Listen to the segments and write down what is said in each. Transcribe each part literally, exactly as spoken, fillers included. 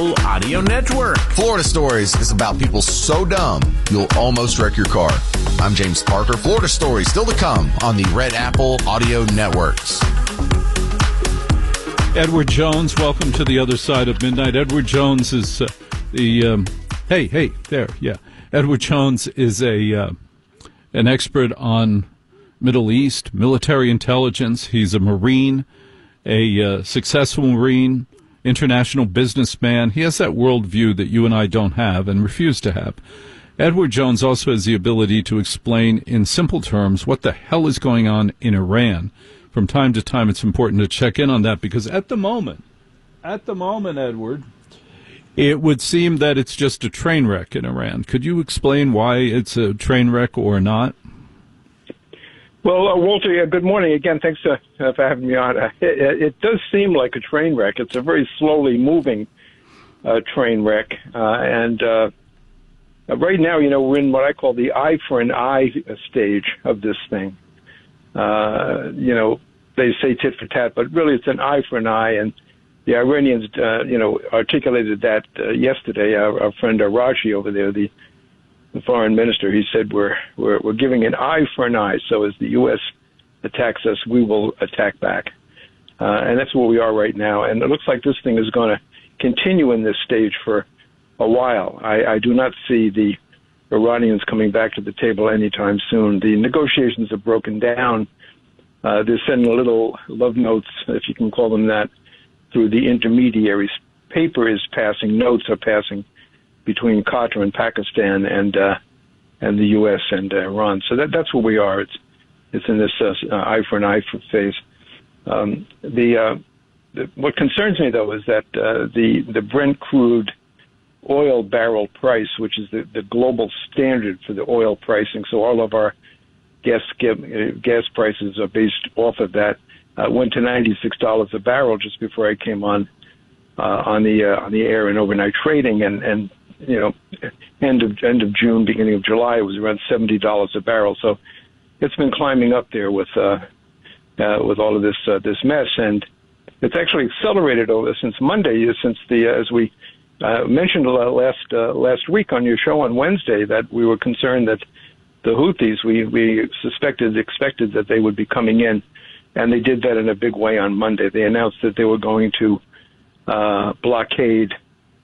Apple Audio Network. Florida Stories is about people so dumb, you'll almost wreck your car. I'm James Parker. Florida Stories still to come on the Red Apple Audio Networks. Edward Jones, welcome to the other side of midnight. Edward Jones is uh, the, um, hey, hey, there, yeah. Edward Jones is a uh, an expert on Middle East, military intelligence. He's a Marine, a uh, successful Marine, international businessman. He has that worldview that you and I don't have and refuse to have. Edward Jones also has the ability to explain in simple terms what the hell is going on in Iran. From time to time, it's important to check in on that because at the moment, at the moment, Edward, it would seem that it's just a train wreck in Iran. Could you explain why it's a train wreck or not? Well, uh, Walter, uh, good morning again. Thanks uh, uh, for having me on. Uh, it, it does seem like a train wreck. It's a very slowly moving uh, train wreck. Uh, and uh, right now, you know, we're in what I call the eye for an eye stage of this thing. Uh, you know, they say tit for tat, but really it's an eye for an eye. And the Iranians, uh, you know, articulated that uh, yesterday. Our, our friend Arashi over there, the the foreign minister, he said we're, we're we're giving an eye for an eye. So as the U S attacks us, we will attack back, uh, and that's where we are right now. And it looks like this thing is going to continue in this stage for a while. I, I do not see the Iranians coming back to the table anytime soon. The negotiations have broken down. Uh, they're sending little love notes, if you can call them that, through the intermediaries. Paper is passing, notes are passing between Qatar and Pakistan and uh, and the U S and uh, Iran. So that that's where we are. It's it's in this uh, eye for an eye phase. Um, the, uh, the what concerns me though is that uh, the the Brent crude oil barrel price, which is the, the global standard for the oil pricing, so all of our gas gas prices are based off of that, uh, went to ninety-six dollars a barrel just before I came on uh, on the uh, on the air in overnight trading, and and you know, end of end of June, beginning of July, it was around seventy dollars a barrel. So it's been climbing up there with uh, uh, with all of this uh, this mess, and it's actually accelerated over since Monday, since the uh, as we uh, mentioned last uh, last week on your show on Wednesday that we were concerned that the Houthis, we we suspected expected that they would be coming in, and they did that in a big way on Monday. They announced that they were going to uh, blockade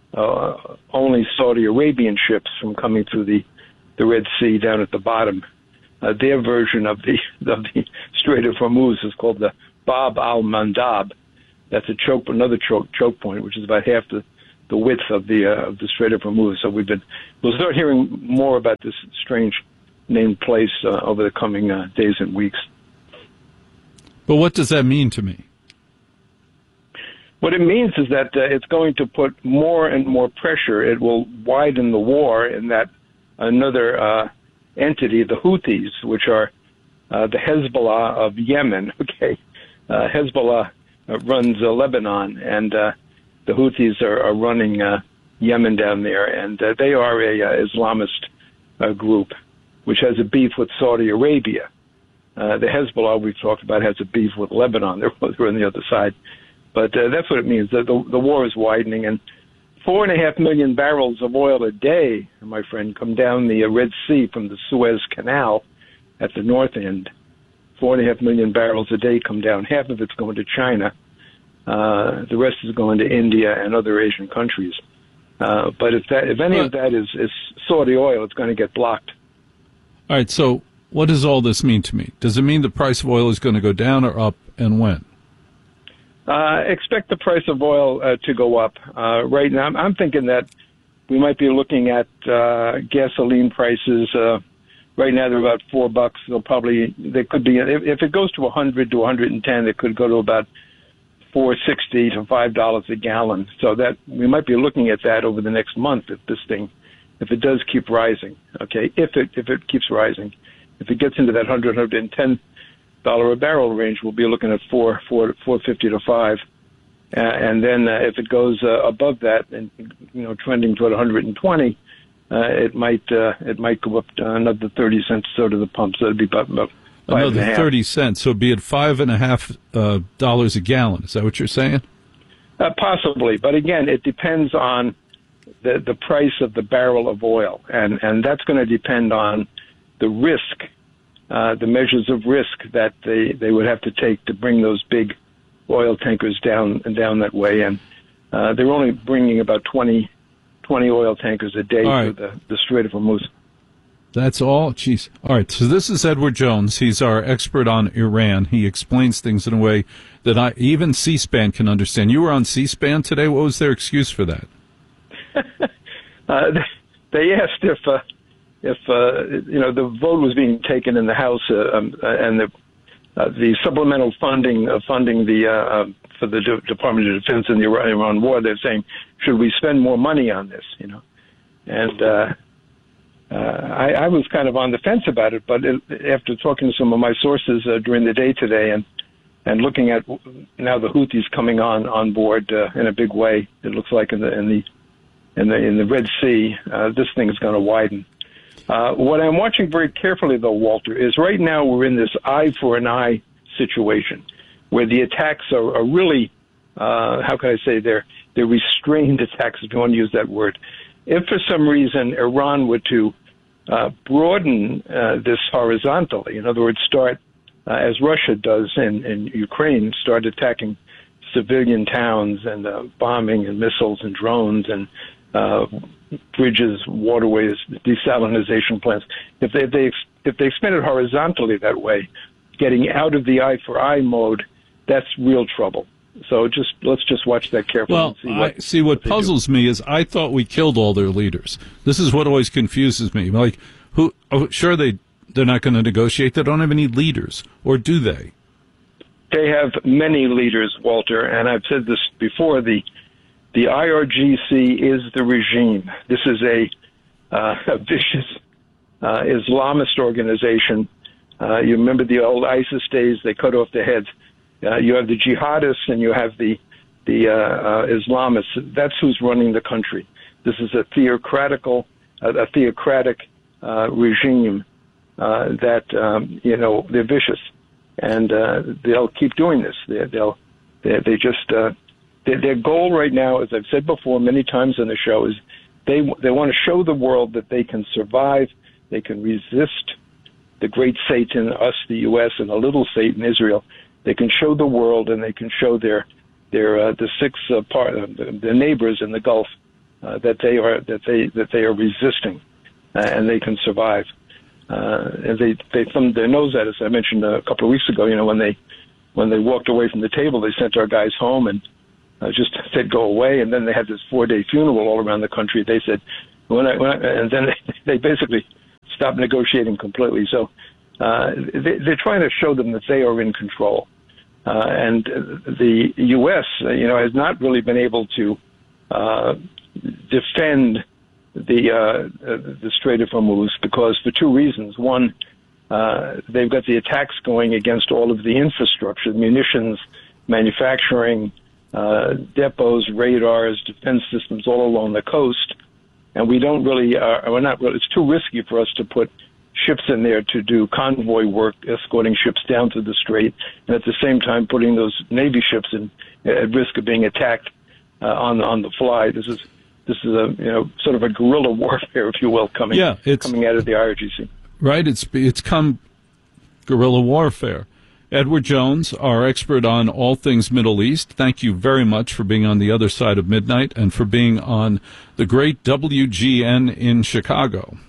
Uh, only Saudi Arabian ships from coming through the, the Red Sea down at the bottom. Uh, their version of the of the Strait of Hormuz is called the Bab al-Mandab. That's a choke, another choke, choke point, which is about half the, the width of the uh, of the Strait of Hormuz. So we've been we'll start hearing more about this strange named place uh, over the coming uh, days and weeks. But what does that mean to me? What it means is that uh, it's going to put more and more pressure. It will widen the war in that another uh, entity, the Houthis, which are uh, the Hezbollah of Yemen. Okay, uh, Hezbollah uh, runs uh, Lebanon, and uh, the Houthis are, are running uh, Yemen down there, and uh, they are a uh, Islamist uh, group which has a beef with Saudi Arabia. Uh, the Hezbollah we've talked about has a beef with Lebanon. They're, they're on the other side. But uh, that's what it means. The, the, the war is widening, and four and a half million barrels of oil a day, my friend, come down the uh, Red Sea from the Suez Canal at the north end. Four and a half million barrels a day come down. Half of it's going to China. Uh, the rest is going to India and other Asian countries. Uh, but if that, if any of that is, is Saudi oil, it's going to get blocked. All right. So what does all this mean to me? Does it mean the price of oil is going to go down or up, and when? Uh, expect the price of oil uh, to go up. Uh, right now, I'm, I'm thinking that we might be looking at uh, gasoline prices. Uh, right now, they're about four bucks. They'll probably they could be if, if it goes to one hundred to one hundred ten, it could go to about four sixty to five dollars a gallon. So that we might be looking at that over the next month if this thing, if it does keep rising. Okay, if it if it keeps rising, if it gets into that one hundred, one hundred ten dollar a barrel range, we'll be looking at four, four, four fifty to five, uh, and then uh, if it goes uh, above that, and you know, trending toward one hundred twenty, uh, it might uh, it might go up to another thirty cents or so to the pump. So it'd be about, about five another thirty cents. So it'd be at five and a half uh, dollars a gallon. Is that what you're saying? Uh, possibly, but again, it depends on the the price of the barrel of oil, and and that's going to depend on the risk, uh, the measures of risk that they, they would have to take to bring those big oil tankers down and down that way, and uh, they're only bringing about twenty, twenty oil tankers a day right. through the, the Strait of Hormuz. That's all? Jeez. All right, so this is Edward Jones. He's our expert on Iran. He explains things in a way that I even C-SPAN can understand. You were on C-SPAN today. What was their excuse for that? uh, they asked if, uh, if uh, you know, the vote was being taken in the House uh, um, uh, and the uh, the supplemental funding uh, funding the uh, uh, for the De- Department of Defense in the Iran, Iran war. They're saying, should we spend more money on this? You know, and uh, uh, I, I was kind of on the fence about it, but it, after talking to some of my sources uh, during the day today and and looking at now the Houthis coming on on board uh, in a big way, it looks like in the in the in the in the Red Sea, uh, this thing is going to widen. Uh, what I'm watching very carefully, though, Walter, is right now we're in this eye for an eye situation where the attacks are, are really, uh, how can I say, they're, they're restrained attacks, if you want to use that word. If for some reason Iran were to uh, broaden uh, this horizontally, in other words, start, uh, as Russia does in, in Ukraine, start attacking civilian towns and uh, bombing and missiles and drones and uh, bridges, waterways, desalinization plants. If they, if they if they expand it horizontally that way, getting out of the eye for eye mode, that's real trouble. So just let's just watch that carefully. Well, and see what, I, see what, what puzzles me is I thought we killed all their leaders. This is what always confuses me. Like, who? Oh, sure, they they're not going to negotiate. They don't have any leaders, or do they? They have many leaders, Walter, and I've said this before. The The I R G C is the regime. This is a, uh, a vicious uh, Islamist organization. Uh, you remember the old ISIS days? They cut off the heads. Uh, you have the jihadists and you have the the uh, uh, Islamists. That's who's running the country. This is a theocratical, uh, a theocratic uh, regime uh, that um, you know they're vicious, and uh, they'll keep doing this. They, they'll they, they just. Uh, Their goal right now, as I've said before many times on the show, is they they want to show the world that they can survive, they can resist the great Satan, us, the U S, and the little Satan, Israel. They can show the world, and they can show their their uh, the six uh, part uh, the neighbors in the Gulf uh, that they are that they that they are resisting, uh, and they can survive. Uh, and they they thumbed their nose at us. I mentioned a couple of weeks ago. You know, when they when they walked away from the table, they sent our guys home and. Uh, just said go away, and then they had this four-day funeral all around the country. They said, when I, when I, and then they, they basically stopped negotiating completely. So uh, they, they're trying to show them that they are in control, uh, and the U S, uh, you know, has not really been able to uh, defend the uh, the Strait of Hormuz because for two reasons. One, uh, they've got the attacks going against all of the infrastructure, munitions, manufacturing. Uh, depots, radars, defense systems all along the coast, and we don't really, uh, we're not really, it's too risky for us to put ships in there to do convoy work, escorting ships down through the strait, and at the same time putting those Navy ships in, at risk of being attacked uh, on on the fly. This is this is a you know sort of a guerrilla warfare, if you will, coming yeah, it's, coming out of the I R G C. Right, it's it's come guerrilla warfare. Edward Jones, our expert on all things Middle East, thank you very much for being on the other side of midnight and for being on the great W G N in Chicago.